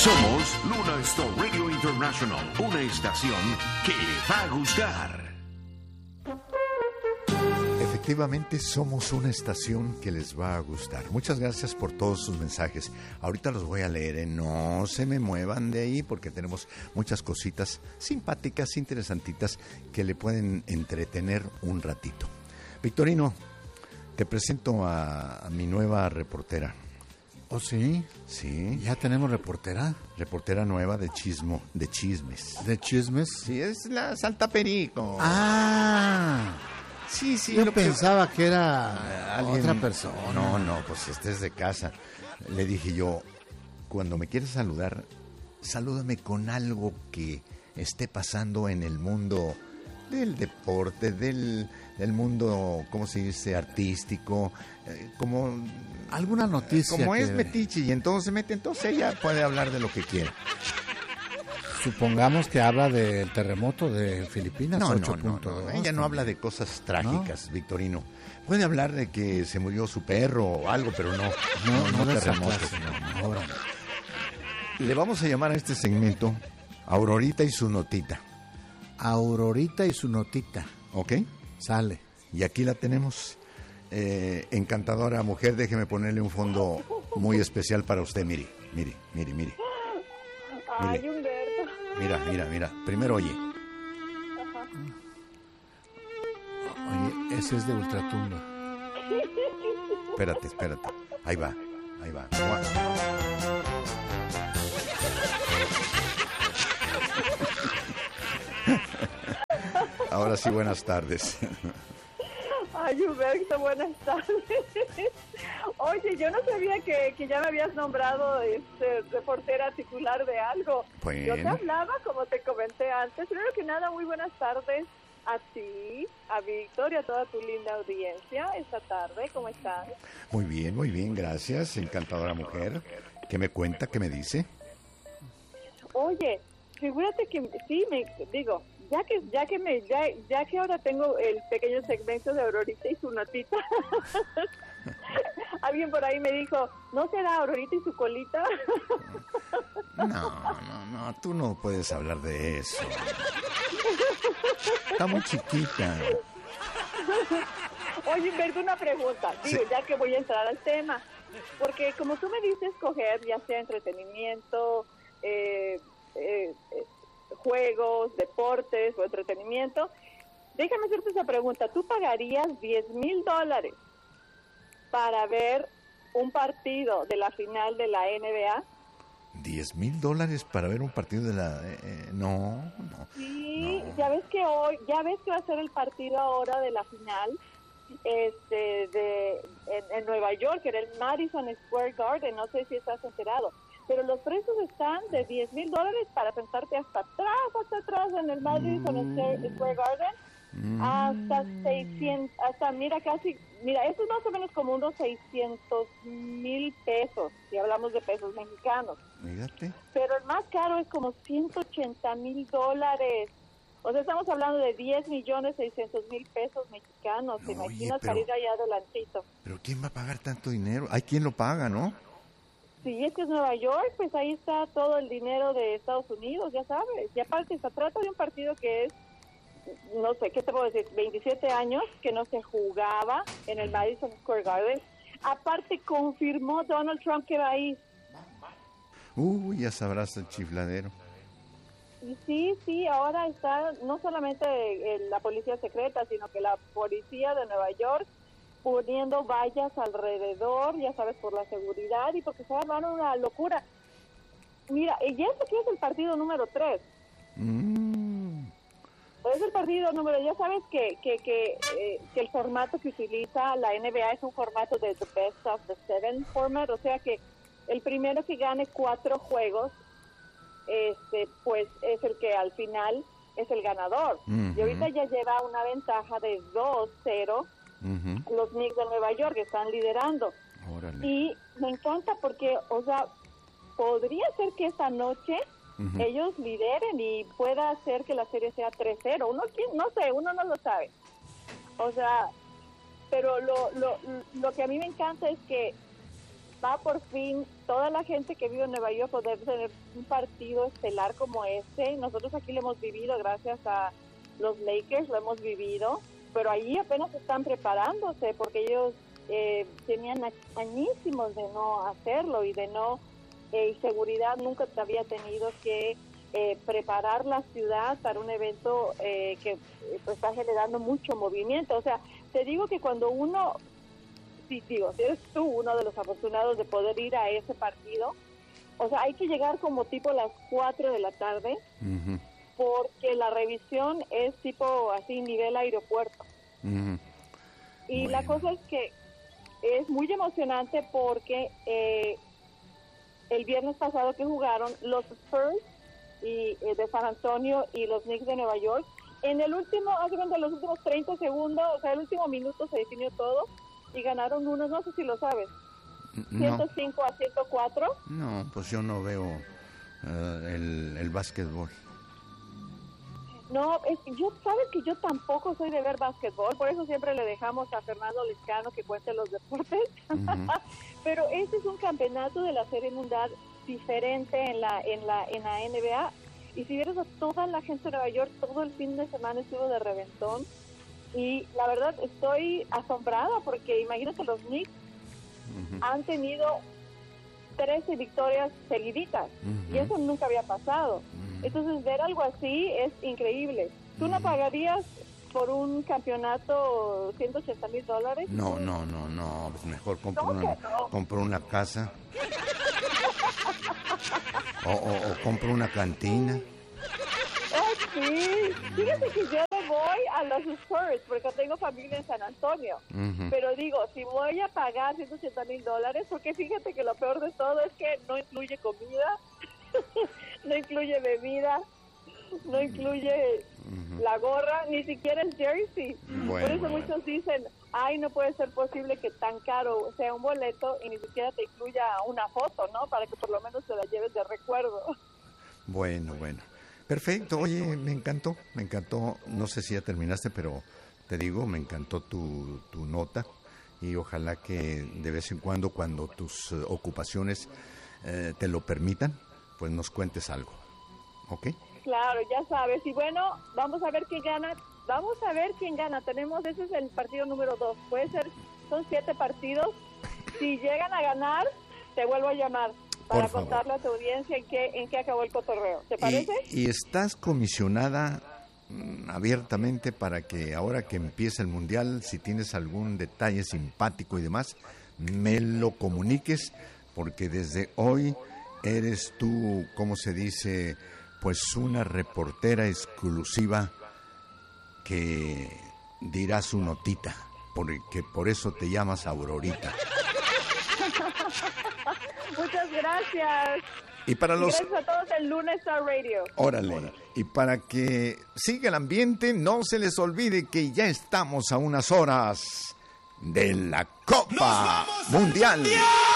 Somos Luna Star Radio International, una estación que va a gustar. Efectivamente, somos una estación que les va a gustar. Muchas gracias por todos sus mensajes. Ahorita los voy a leer, ¿eh? No se me muevan de ahí porque tenemos muchas cositas simpáticas, interesantitas que le pueden entretener un ratito. Victorino, te presento a mi nueva reportera. ¿Oh, sí? Sí. ¿Ya tenemos reportera? Reportera nueva de chismes. ¿De chismes? Sí, es la Salta Perico. ¡Ah! Sí, sí. Yo pensaba que era otra persona. No, pues este es de casa. Le dije yo, cuando me quieres saludar, salúdame con algo que esté pasando en el mundo del deporte, del mundo, ¿cómo se dice?, artístico, como... Alguna noticia. Como es metiche y entonces se mete, entonces ella puede hablar de lo que quiera. Supongamos que habla del terremoto de Filipinas. No, ella no habla de cosas trágicas, ¿no? Victorino. Puede hablar de que se murió su perro o algo, pero no terremotos. No. Le vamos a llamar a este segmento Aurorita y su notita. Aurorita y su notita. ¿Ok? Sale. Y aquí la tenemos. Encantadora mujer, déjeme ponerle un fondo muy especial para usted, mire. Ay, Humberto. Mira. Primero oye. Oye, ese es de Ultratumba. Espérate. Ahí va. Ahora sí, buenas tardes. Ay, Humberto, buenas tardes. Oye, yo no sabía que ya me habías nombrado reportera titular de algo. Bueno. Yo te hablaba, como te comenté antes. Primero que nada, muy buenas tardes a ti, a Víctor y a toda tu linda audiencia esta tarde. ¿Cómo están? Muy bien, gracias. Encantadora mujer. ¿Qué me cuenta? ¿Qué me dice? Oye, figúrate que sí, ya que ahora tengo el pequeño segmento de Aurorita y su notita. Alguien por ahí me dijo, ¿no será Aurorita y su colita? No, tú no puedes hablar de eso. Está muy chiquita. Oye, Humberto, una pregunta. Sí. Ya que voy a entrar al tema. Porque como tú me dices escoger, ya sea entretenimiento, juegos, deportes o entretenimiento, déjame hacerte esa pregunta. ¿Tú pagarías $10,000 para ver un partido de la final de la NBA? $10,000 para ver un partido de la... No. Sí, no. Ya ves que va a ser el partido ahora de la final en Nueva York, en el Madison Square Garden. No sé si estás enterado, pero los precios están de $10,000 para sentarte hasta atrás en el Madison Square Garden, hasta 600, mira, esto es más o menos como unos 600,000 pesos, si hablamos de pesos mexicanos. Fíjate. Pero el más caro es como $180,000. O sea, estamos hablando de 10,600,000 pesos mexicanos. ¿Te imaginas para ir allá adelantito? Pero ¿quién va a pagar tanto dinero? Hay quien lo paga, ¿no? Sí, es que es Nueva York, pues ahí está todo el dinero de Estados Unidos, ya sabes. Y aparte se trata de un partido que es, no sé, ¿qué te puedo decir? 27 años que no se jugaba en el Madison Square Garden. Aparte confirmó Donald Trump que va a ir. Ya sabrás el chifladero. Y sí, ahora está no solamente la policía secreta, sino que la policía de Nueva York poniendo vallas alrededor, ya sabes, por la seguridad y porque se va a armar una locura. Mira, y este que es el partido número 3. Es el partido número, ya sabes que el formato que utiliza la NBA es un formato de the best of the seven format, o sea que el primero que gane 4 juegos, pues es el que al final es el ganador. Y ahorita ya lleva una ventaja de 2-0. Los Knicks de Nueva York están liderando. Órale. Y me encanta porque, o sea, podría ser que esta noche ellos lideren y pueda hacer que la serie sea 3-0. Uno no lo sabe. O sea, pero lo que a mí me encanta es que va por fin toda la gente que vive en Nueva York poder tener un partido estelar como este. Nosotros aquí lo hemos vivido gracias a los Lakers, lo hemos vivido, pero allí apenas están preparándose porque ellos tenían añísimos de no hacerlo y de no, y seguridad nunca había tenido que preparar la ciudad para un evento que pues, está generando mucho movimiento. O sea, te digo que cuando uno, si eres tú uno de los afortunados de poder ir a ese partido, o sea, hay que llegar como tipo las 4 de la tarde, uh-huh, porque la revisión es tipo así nivel aeropuerto. Uh-huh. Y bueno, la cosa es que es muy emocionante porque el viernes pasado que jugaron los Spurs de San Antonio y los Knicks de Nueva York, en el último, de los últimos 30 segundos, o sea, el último minuto se definió todo y ganaron unos, no sé si lo sabes, 105 a 104. No, pues yo no veo el básquetbol. No, sabes que yo tampoco soy de ver básquetbol, por eso siempre le dejamos a Fernando Lizcano que cuente los deportes. Uh-huh. Pero este es un campeonato de la Serie Mundial diferente en la NBA. Y si vieras a toda la gente de Nueva York, todo el fin de semana estuvo de reventón. Y la verdad estoy asombrada porque imagínate, los Knicks uh-huh, han tenido 13 victorias seguiditas. Uh-huh. Y eso nunca había pasado. Uh-huh. Entonces ver algo así es increíble. ¿Tú no pagarías por un campeonato $180,000? No, pues mejor compro una casa. o compro una cantina. Sí, fíjate que yo no voy a los Spurs porque tengo familia en San Antonio, uh-huh, pero digo, si voy a pagar $180,000, porque fíjate que lo peor de todo es que no incluye comida, no incluye bebida, no incluye uh-huh, la gorra, ni siquiera el jersey. Por eso muchos dicen, ay, no puede ser posible que tan caro sea un boleto y ni siquiera te incluya una foto, ¿no? Para que por lo menos te la lleves de recuerdo. Bueno. Perfecto, oye, me encantó. No sé si ya terminaste, pero te digo, me encantó tu nota y ojalá que de vez en cuando tus ocupaciones te lo permitan, pues nos cuentes algo, ¿ok? Claro, ya sabes. Y bueno, vamos a ver quién gana. Ese es el partido número 2. Puede ser, son 7 partidos. Si llegan a ganar, te vuelvo a llamar para contarle a tu audiencia en qué acabó el cotorreo. ¿Te parece? Y estás comisionada abiertamente para que ahora que empieza el Mundial, si tienes algún detalle simpático y demás, me lo comuniques, porque desde hoy eres tú, ¿cómo se dice? Pues una reportera exclusiva que dirá su notita, porque por eso te llamas Aurorita. Muchas gracias. Y para gracias a todos en Luna Star Radio. Órale. Y para que siga el ambiente, no se les olvide que ya estamos a unas horas de la Copa Mundial.